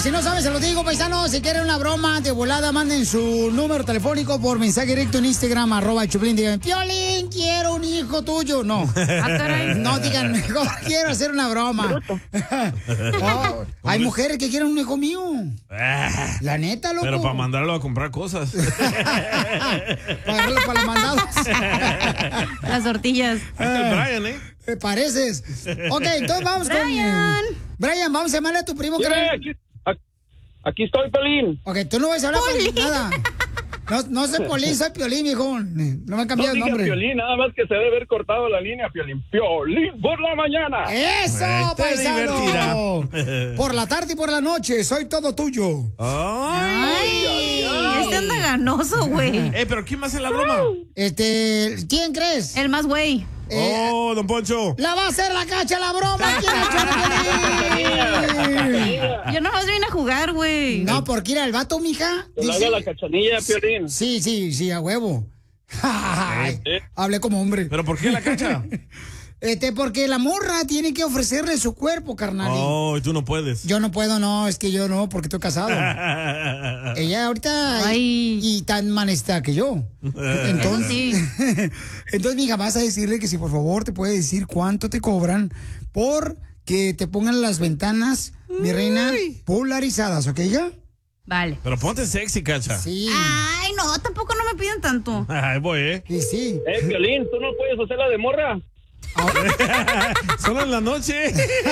si no saben, se los digo, paisanos. Si quieren una broma de volada, manden su número telefónico por mensaje directo en Instagram, @Choplin. Digan, Piolín, quiero un hijo tuyo. No. No, digan, mejor quiero hacer una broma. Oh, hay mujeres que quieren un hijo mío. La neta, loco. Pero para mandarlo a comprar cosas. Para los mandados. Las tortillas. Brian, ¿eh? Pareces. Ok, entonces vamos Brian. Brian, vamos a llamarle a tu primo. Aquí estoy, Piolín. Ok, tú no vas a hablar con nada. No soy Piolín, soy Piolín, hijo. No me han cambiado el nombre. Piolín, nada más que se debe haber cortado la línea, Piolín. Piolín por la mañana. ¡Eso, paisano! Por la tarde y por la noche, soy todo tuyo. Ay, este anda ganoso, güey. ¿Pero quién va a hacer la broma? ¿Quién crees? El más güey. Don Poncho. La va a hacer la Cacha la broma. Yo nomás vine a jugar, güey. No, porque ir al vato, mija. Que haga la Cachanilla, Piolín. Sí, a huevo. Hablé como hombre. ¿Pero por qué la Cacha? Porque la morra tiene que ofrecerle su cuerpo, carnal. Oh, y tú no puedes. Yo no puedo, no, es que yo no, porque estoy casado. Ella ahorita y tan manesta que yo. Entonces, entonces, mija, vas a decirle que si por favor te puede decir cuánto te cobran por que te pongan las ventanas, mi reina, polarizadas, ¿ok, ya? Vale. Pero ponte sexy, Cacha. Sí. Ay, no, tampoco no me piden tanto. Ahí voy, ¿eh? Sí. Piolín, ¿tú no puedes hacer la de morra? Solo en la noche.